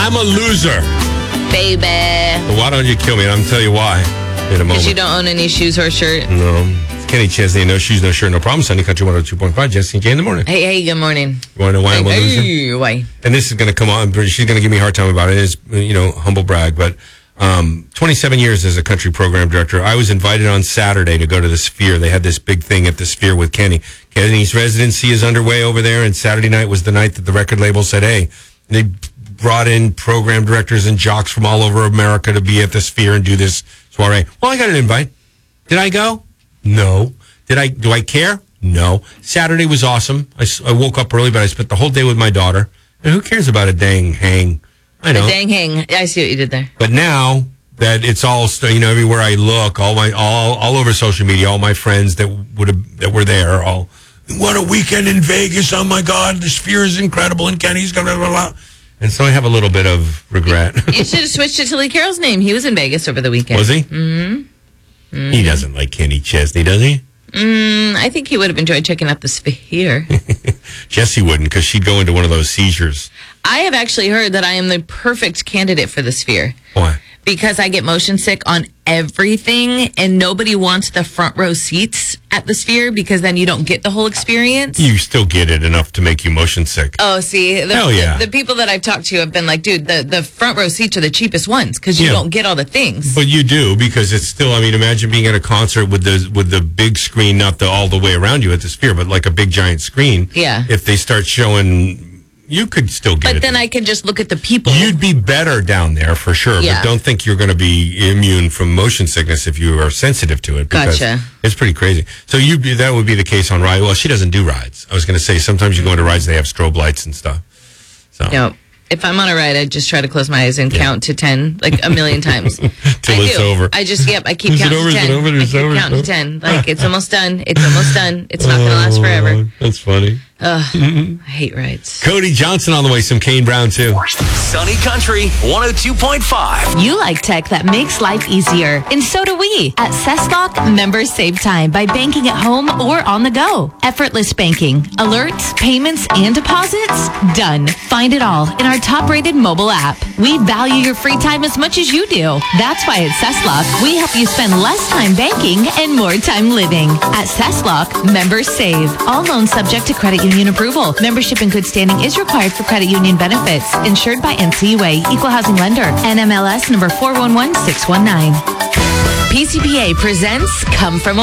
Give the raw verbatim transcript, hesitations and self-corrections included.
I'm a loser. Baby. Well, why don't you kill me? And I'm going to tell you why in a moment. Because you don't own any shoes or shirt. No. Kenny Chesney, no shoes, no shirt, no problem. Sunny Country one oh two point five. Jesse and Jay in the morning. Hey, hey, good morning. You want to know why I'm a loser? Hey, why? And this is going to come on. She's going to give me a hard time about it. It's, you know, humble brag. But um, twenty-seven years as a country program director, I was invited on Saturday to go to the Sphere. They had this big thing at the Sphere with Kenny. Kenny's residency is underway over there, and Saturday night was the night that the record label said, hey, they brought in program directors and jocks from all over America to be at the Sphere and do this soiree. Well, I got an invite. Did I go? No. Did I? Do I care? No. Saturday was awesome. I, I woke up early, but I spent the whole day with my daughter. And who cares about a dang hang? I know. A dang hang. I see what you did there. But now that it's all, you know, everywhere I look, all my all all over social media, all my friends that would have that were there, all what a weekend in Vegas! Oh my God, the Sphere is incredible, and Kenny's going blah, blah, blah. And so I have a little bit of regret. You should have switched it to Lee Carroll's name. He was in Vegas over the weekend. Was he? Mm-hmm. Mm-hmm. He doesn't like Kenny Chesney, does he? Mm, I think he would have enjoyed checking out the Sphere. Jessie wouldn't, because she'd go into one of those seizures. I have actually heard that I am the perfect candidate for the Sphere. Why? Because I get motion sick on everything, and nobody wants the front row seats at the Sphere because then you don't get the whole experience. You still get it enough to make you motion sick. Oh, see, the, Hell yeah. the, the people that I've talked to have been like, dude, the, the front row seats are the cheapest ones because you Yeah. don't get all the things. But you do, because it's still, I mean, imagine being at a concert with the with the big screen, not the all the way around you at the Sphere, but like a big giant screen. Yeah. If they start showing, you could still get But it. then I can just look at the people. You'd be better down there for sure, Yeah. but don't think you're going to be immune from motion sickness if you are sensitive to it. Because Gotcha. It's pretty crazy. So you that would be the case on ride. Well, she doesn't do rides. I was going to say sometimes you go into rides, they have strobe lights and stuff. So No. If I'm on a ride, I just try to close my eyes and Yeah. count to ten, like a million times. Till I it's do. over. I just, yep, I keep Is it counting over? to Is it ten. over? I Is it keep over? counting to ten. Like, it's almost done. It's almost done. It's not going to last forever. That's funny. Ugh, I hate rides. Cody Johnson on the way. Some Kane Brown too. Sunny Country one oh two point five. You like tech that makes life easier, and so do we. At CessLock, members save time by banking at home or on the go. Effortless banking, alerts, payments, and deposits? Done. Find it all in our top-rated mobile app. We value your free time as much as you do. That's why at CessLock, we help you spend less time banking and more time living. At CessLock, members save. All loans subject to credit union approval. Membership in good standing is required for credit union benefits. Insured by N C U A, Equal Housing Lender. N M L S number four one one six one nine. P C P A presents Come From